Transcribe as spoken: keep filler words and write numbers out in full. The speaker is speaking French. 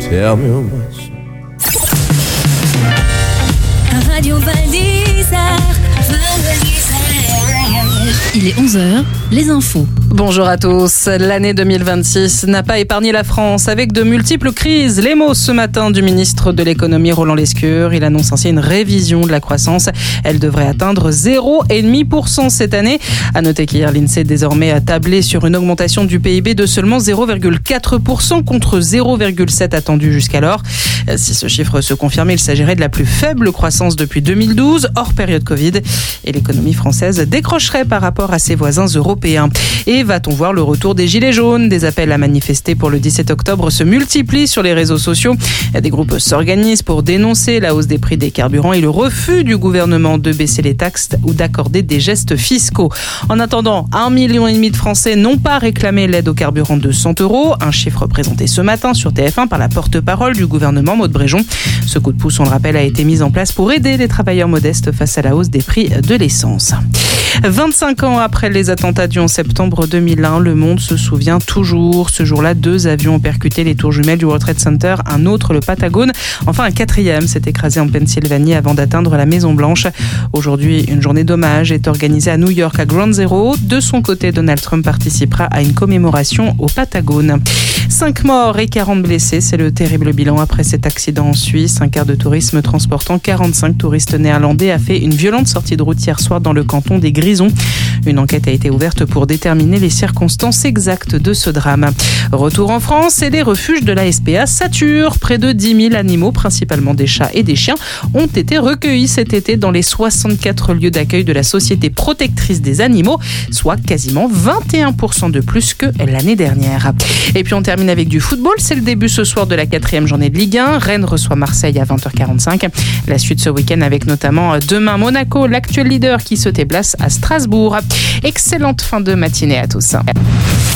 tell me what's. Radio Val d'Isère, Val d'Isère. Il est onze heures, les infos. Bonjour à tous. L'année deux mille vingt-six n'a pas épargné la France avec de multiples crises. Les mots ce matin du ministre de l'économie Roland Lescure. Il annonce ainsi une révision de la croissance. Elle devrait atteindre zéro virgule cinq pour cent cette année. À noter qu'hier, l'INSEE désormais a tablé sur une augmentation du P I B de seulement zéro virgule quatre pour cent contre zéro virgule sept pour cent attendu jusqu'alors. Si ce chiffre se confirmait, il s'agirait de la plus faible croissance depuis deux mille douze, hors période Covid. Et l'économie française décrocherait par rapport à ses voisins européens. Et va-t-on voir le retour des Gilets jaunes ? Des appels à manifester pour le dix-sept octobre se multiplient sur les réseaux sociaux. Des groupes s'organisent pour dénoncer la hausse des prix des carburants et le refus du gouvernement de baisser les taxes ou d'accorder des gestes fiscaux. En attendant, un million et demi de Français n'ont pas réclamé l'aide au carburant de cent euros. Un chiffre présenté ce matin sur T F un par la porte-parole du gouvernement, Maud Bréjon. Ce coup de pouce, on le rappelle, a été mis en place pour aider les travailleurs modestes face à la hausse des prix de l'essence. vingt-cinq ans après les attentats du onze septembre deux mille un, le monde se souvient toujours. Ce jour-là, deux avions ont percuté les tours jumelles du World Trade Center, un autre le Patagone. Enfin, un quatrième s'est écrasé en Pennsylvanie avant d'atteindre la Maison-Blanche. Aujourd'hui, une journée d'hommage est organisée à New York, à Ground Zero. De son côté, Donald Trump participera à une commémoration au Patagone. Cinq morts et quarante blessés, c'est le terrible bilan après cet accident en Suisse. Un car de tourisme transportant quarante-cinq touristes néerlandais a fait une violente sortie de route hier soir dans le canton des Grisons. Une enquête a été ouverte pour déterminer les circonstances exactes de ce drame. Retour en France et les refuges de la S P A saturent. Près de dix mille animaux, principalement des chats et des chiens, ont été recueillis cet été dans les soixante-quatre lieux d'accueil de la Société protectrice des animaux, soit quasiment vingt et un pour cent de plus que l'année dernière. Et puis on termine avec du football. C'est le début ce soir de la quatrième journée de Ligue un. Rennes reçoit Marseille à vingt heures quarante-cinq. La suite ce week-end avec notamment demain Monaco, l'actuel leader qui se déplace à Strasbourg. Excellente fin de matinée à tous.